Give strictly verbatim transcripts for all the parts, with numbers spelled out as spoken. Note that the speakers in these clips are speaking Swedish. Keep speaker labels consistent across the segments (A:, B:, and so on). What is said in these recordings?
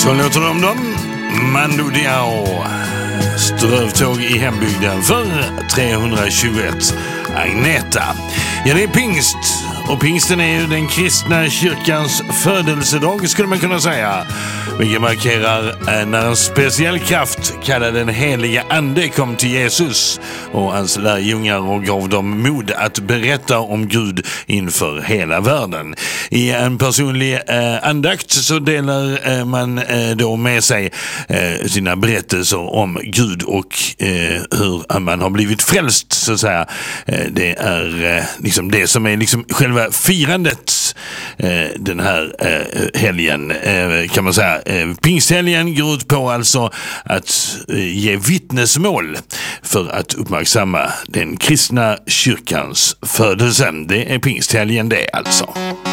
A: Så låter de dem. Mando Diao. Strövtåg i hembygden för trehundratjugoett. Agneta. Ja, det är pingst. Och pingsten är ju den kristna kyrkans födelsedag, skulle man kunna säga. Vilket markerar när en speciell kraft kallad den heliga ande kom till Jesus och hans lärjungar och gav dem mod att berätta om Gud inför hela världen. I en personlig eh, andakt så delar eh, man eh, då med sig eh, sina berättelser om Gud och eh, hur man har blivit frälst, så att säga. Eh, det är eh, liksom det som är liksom själva firandet eh, den här eh, helgen, eh, kan man säga. Eh, Pingsthelgen går ut på alltså att eh, ge vittnesmål för att uppmärksamma den kristna kyrkans födelse. Det är pingsthelgen det alltså.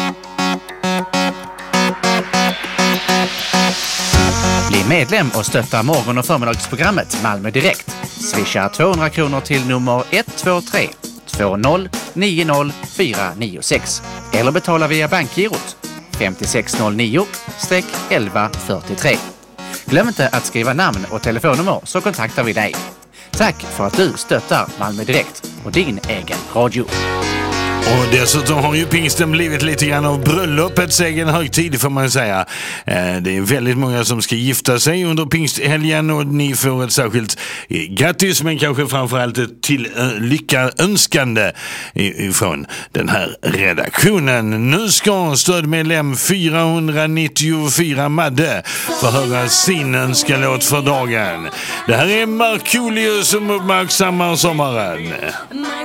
B: Bli medlem och stötta morgon- och förmiddagsprogrammet Malmö Direkt. Swisha tvåhundra kronor till nummer ett två tre två noll nio noll fyra nio sex eller betala via bankgirot fem sex noll nio elva fyrtiotre. Glöm inte att skriva namn och telefonnummer så kontaktar vi dig. Tack för att du stöttar Malmö Direkt och din egen radio.
A: Och dessutom har ju pingsten blivit lite grann av bröllopets egen högtid, får man säga. Det är väldigt många som ska gifta sig under pingsthelgen och ni får ett särskilt grattis, men kanske framförallt ett till lyckaönskande ifrån den här redaktionen. Nu ska stödmedlem fyrahundranittiofyra Madde få höra sin önskalåt för dagen. Det här är Markoolio som uppmärksammar sommaren.